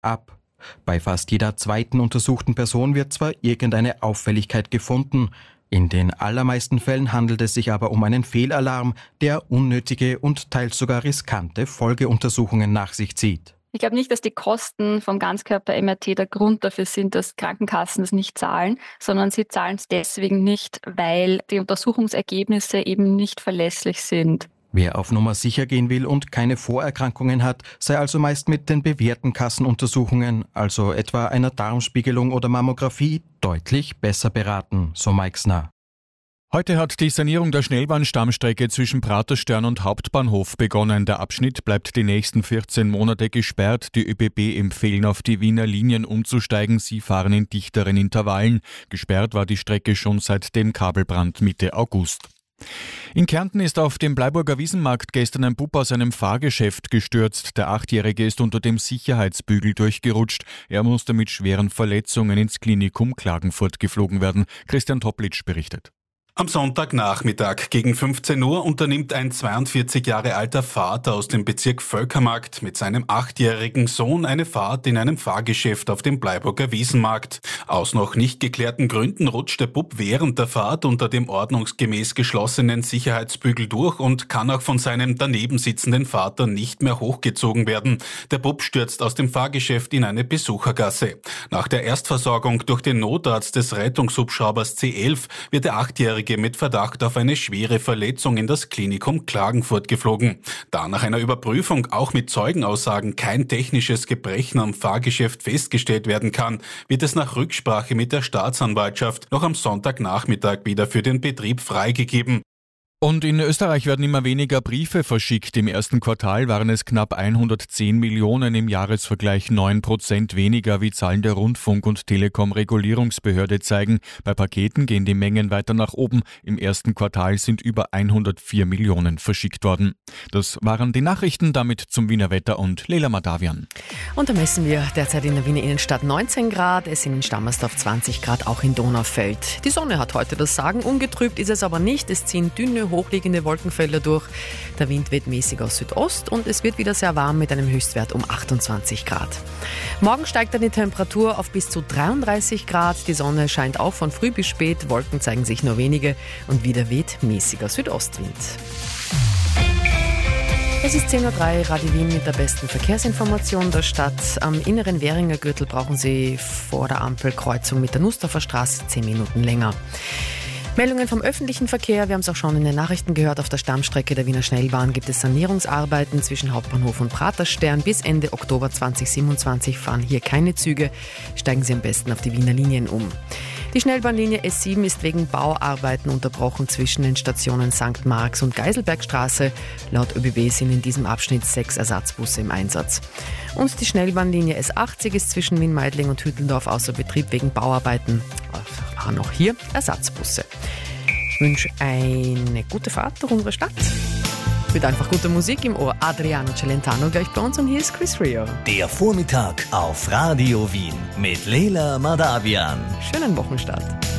ab. Bei fast jeder zweiten untersuchten Person wird zwar irgendeine Auffälligkeit gefunden, in den allermeisten Fällen handelt es sich aber um einen Fehlalarm, der unnötige und teils sogar riskante Folgeuntersuchungen nach sich zieht. Ich glaube nicht, dass die Kosten vom Ganzkörper-MRT der Grund dafür sind, dass Krankenkassen es nicht zahlen, sondern sie zahlen es deswegen nicht, weil die Untersuchungsergebnisse eben nicht verlässlich sind. Wer auf Nummer sicher gehen will und keine Vorerkrankungen hat, sei also meist mit den bewährten Kassenuntersuchungen, also etwa einer Darmspiegelung oder Mammographie, deutlich besser beraten, so Meixner. Heute hat die Sanierung der Schnellbahnstammstrecke zwischen Praterstern und Hauptbahnhof begonnen. Der Abschnitt bleibt die nächsten 14 Monate gesperrt. Die ÖBB empfehlen, auf die Wiener Linien umzusteigen. Sie fahren in dichteren Intervallen. Gesperrt war die Strecke schon seit dem Kabelbrand Mitte August. In Kärnten ist auf dem Bleiburger Wiesenmarkt gestern ein Bub aus einem Fahrgeschäft gestürzt. Der 8-Jährige ist unter dem Sicherheitsbügel durchgerutscht. Er musste mit schweren Verletzungen ins Klinikum Klagenfurt geflogen werden. Christian Toplitsch berichtet. Am Sonntagnachmittag gegen 15 Uhr unternimmt ein 42 Jahre alter Vater aus dem Bezirk Völkermarkt mit seinem 8-jährigen Sohn eine Fahrt in einem Fahrgeschäft auf dem Bleiburger Wiesenmarkt. Aus noch nicht geklärten Gründen rutscht der Bub während der Fahrt unter dem ordnungsgemäß geschlossenen Sicherheitsbügel durch und kann auch von seinem daneben sitzenden Vater nicht mehr hochgezogen werden. Der Bub stürzt aus dem Fahrgeschäft in eine Besuchergasse. Nach der Erstversorgung durch den Notarzt des Rettungshubschraubers C11 wird der 8-jährige mit Verdacht auf eine schwere Verletzung in das Klinikum Klagenfurt geflogen. Da nach einer Überprüfung auch mit Zeugenaussagen kein technisches Gebrechen am Fahrgeschäft festgestellt werden kann, wird es nach Rücksprache mit der Staatsanwaltschaft noch am Sonntagnachmittag wieder für den Betrieb freigegeben. Und in Österreich werden immer weniger Briefe verschickt. Im ersten Quartal waren es knapp 110 Millionen, im Jahresvergleich 9% weniger, wie Zahlen der Rundfunk- und Telekom-Regulierungsbehörde zeigen. Bei Paketen gehen die Mengen weiter nach oben. Im ersten Quartal sind über 104 Millionen verschickt worden. Das waren die Nachrichten, damit zum Wiener Wetter und Leila Madavian. Und da messen wir derzeit in der Wiener Innenstadt 19 Grad, es sind in Stammersdorf 20 Grad, auch in Donaufeld. Die Sonne hat heute das Sagen, ungetrübt ist es aber nicht. Es ziehen dünne, hochliegende Wolkenfelder durch. Der Wind weht mäßig aus Südost und es wird wieder sehr warm mit einem Höchstwert um 28 Grad. Morgen steigt dann die Temperatur auf bis zu 33 Grad. Die Sonne scheint auch von früh bis spät, Wolken zeigen sich nur wenige und wieder weht mäßiger Südostwind. Es ist 10.03 Uhr, Radio Wien mit der besten Verkehrsinformation der Stadt. Am inneren Währinger Gürtel brauchen Sie vor der Ampelkreuzung mit der Nussdorfer Straße 10 Minuten länger. Meldungen vom öffentlichen Verkehr, wir haben es auch schon in den Nachrichten gehört, auf der Stammstrecke der Wiener Schnellbahn gibt es Sanierungsarbeiten zwischen Hauptbahnhof und Praterstern. Bis Ende Oktober 2027 fahren hier keine Züge. Steigen Sie am besten auf die Wiener Linien um. Die Schnellbahnlinie S7 ist wegen Bauarbeiten unterbrochen zwischen den Stationen St. Marx und Geiselbergstraße. Laut ÖBB sind in diesem Abschnitt 6 Ersatzbusse im Einsatz. Und die Schnellbahnlinie S80 ist zwischen Wien-Meidling und Hütteldorf außer Betrieb wegen Bauarbeiten. Fahren auch hier Ersatzbusse. Ich wünsche eine gute Fahrt durch unsere Stadt. Mit einfach guter Musik im Ohr. Adriano Celentano gleich bei uns und hier ist Chris Rio. Der Vormittag auf Radio Wien mit Leila Madavian. Schönen Wochenstart.